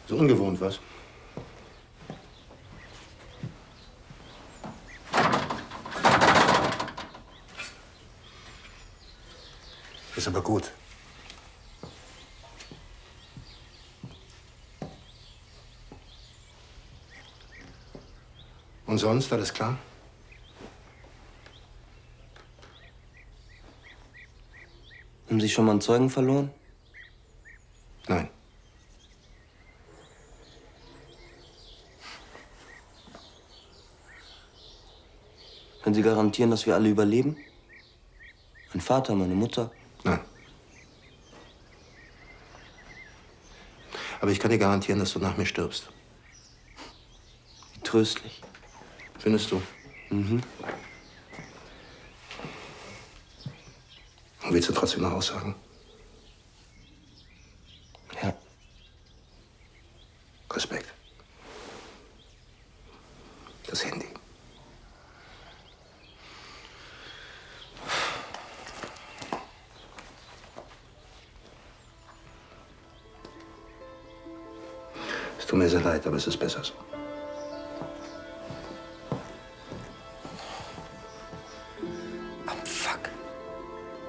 So ungewohnt, was? Ist aber gut. Und sonst, alles klar? Haben Sie schon mal einen Zeugen verloren? Nein. Können Sie garantieren, dass wir alle überleben? Mein Vater, meine Mutter? Nein. Aber ich kann dir garantieren, dass du nach mir stirbst. Wie tröstlich. Findest du? Mhm. Und willst du trotzdem noch aussagen? Ja. Respekt. Das Handy. Es tut mir sehr leid, aber es ist besser so.